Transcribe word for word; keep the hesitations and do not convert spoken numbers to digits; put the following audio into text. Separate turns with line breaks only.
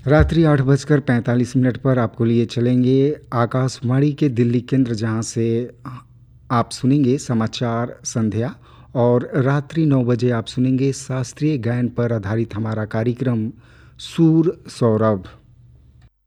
रात्रि आठ बजकर पैंतालीस मिनट पर आपको लिए चलेंगे आकाशवाणी के दिल्ली केंद्र, जहां से आप सुनेंगे समाचार संध्या। और रात्रि नौ बजे आप सुनेंगे शास्त्रीय गायन पर आधारित हमारा कार्यक्रम सुर सौरभ।